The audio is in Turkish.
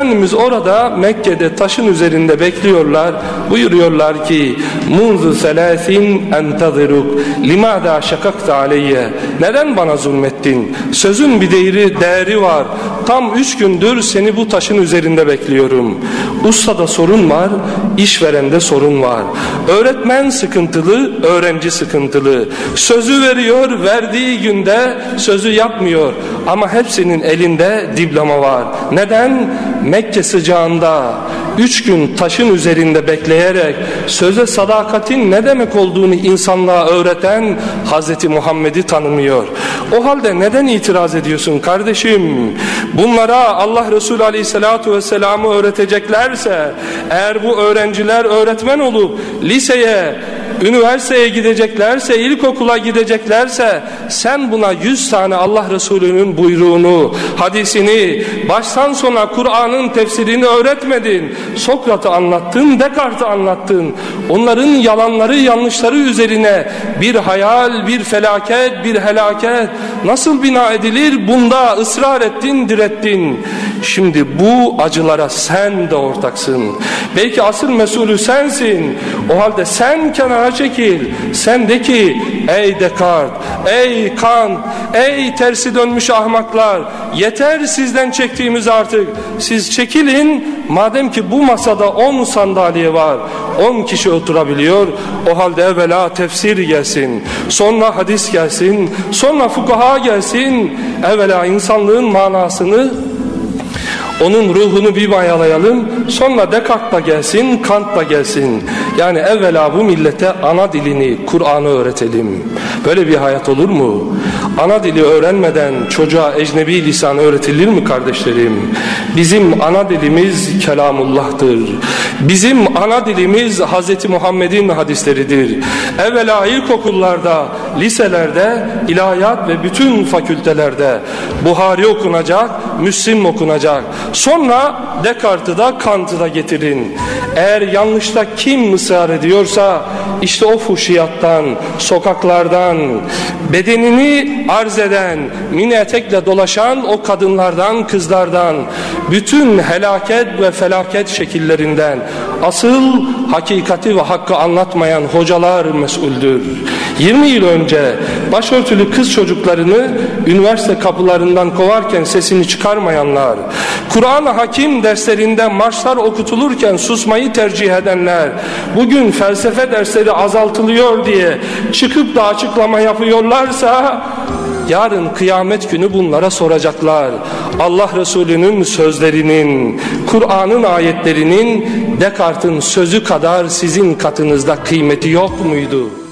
Efendimiz orada Mekke'de taşın üzerinde bekliyorlar. Buyuruyorlar ki munzu selasin entaziruk limada şakakta aleyye. Neden bana zulmettin? Sözün bir değeri var. Tam 3 gündür seni bu taşın üzerinde bekliyorum. Ustada sorun var, işverende sorun var. Öğretmen sıkıntılı, öğrenci sıkıntılı. Sözü veriyor, verdiği günde sözü yapmıyor. Ama hepsinin elinde diploma var. Neden? Mekke sıcağında 3 gün taşın üzerinde bekleyerek söze sadakatin ne demek olduğunu insanlığa öğreten Hazreti Muhammed'i tanımıyor. O halde neden itiraz ediyorsun kardeşim? Bunlara Allah Resulü Aleyhisselatü Vesselam'ı öğreteceklerse, eğer bu öğrenciler öğretmen olup liseye, üniversiteye gideceklerse, ilkokula gideceklerse, sen buna 100 tane Allah Resulü'nün buyruğunu, hadisini, baştan sona Kur'an'ın tefsirini öğretmedin. Sokrat'ı anlattın, Descartes'i anlattın. Onların yalanları, yanlışları üzerine bir hayal, bir felaket, bir helaket nasıl bina edilir? Bunda ısrar ettin, direttin. Şimdi bu acılara sen de ortaksın. Belki asıl mesulü sensin. O halde sen kenara çekil. Sen de ki ey Descartes, ey Kant, ey tersi dönmüş ahmaklar, yeter sizden çektiğimiz artık. Siz çekilin. Madem ki bu masada 10 sandalye var, 10 kişi oturabiliyor, o halde evvela tefsir gelsin, sonra hadis gelsin, sonra fukaha gelsin. Evvela insanlığın manasını, onun ruhunu bir mayalayalım, sonra Descartes da gelsin, Kant da gelsin. Yani evvela bu millete ana dilini, Kur'an'ı öğretelim. Böyle bir hayat olur mu? Ana dili öğrenmeden çocuğa ecnebi lisan öğretilir mi kardeşlerim? Bizim ana dilimiz Kelamullah'tır. Bizim ana dilimiz Hz. Muhammed'in hadisleridir. Evvela ilkokullarda, liselerde, ilahiyat ve bütün fakültelerde Buhari okunacak, Müslim okunacak. Sonra Descartes'i da Kant'ı da getirin. Eğer yanlışta kim ısrar ediyorsa işte o fuhşiyattan, sokaklardan, bedenini arz eden, mini etekle dolaşan o kadınlardan, kızlardan, bütün helaket ve felaket şekillerinden asıl hakikati ve hakkı anlatmayan hocalar mesuldür. 20 yıl önce başörtülü kız çocuklarını üniversite kapılarından kovarken sesini çıkarmayanlar, Kur'an-ı Hakim derslerinde marşlar okutulurken susmayı tercih edenler, bugün felsefe dersleri azaltılıyor diye çıkıp da açıklama yapıyorlarsa, yarın kıyamet günü bunlara soracaklar. Allah Resulü'nün sözlerinin, Kur'an'ın ayetlerinin Descartes'in sözü kadar sizin katınızda kıymeti yok muydu?